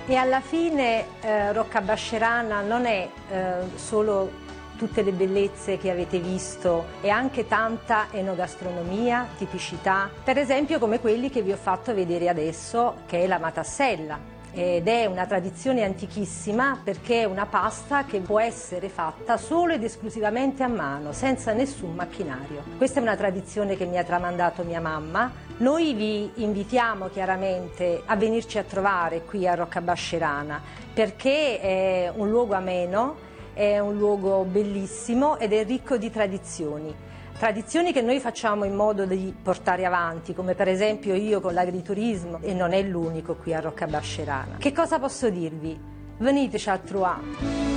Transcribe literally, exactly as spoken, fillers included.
E alla fine eh, Roccabascerana non è eh, solo tutte le bellezze che avete visto, è anche tanta enogastronomia, tipicità, per esempio come quelli che vi ho fatto vedere adesso, che è la matassella. Ed è una tradizione antichissima perché è una pasta che può essere fatta solo ed esclusivamente a mano, senza nessun macchinario. Questa è una tradizione che mi ha tramandato mia mamma. Noi vi invitiamo chiaramente a venirci a trovare qui a Roccabascerana perché è un luogo ameno, è un luogo bellissimo ed è ricco di tradizioni. Tradizioni che noi facciamo in modo di portare avanti, come per esempio io con l'agriturismo, e non è l'unico qui a Roccabascerana. Che cosa posso dirvi? Veniteci a trovare!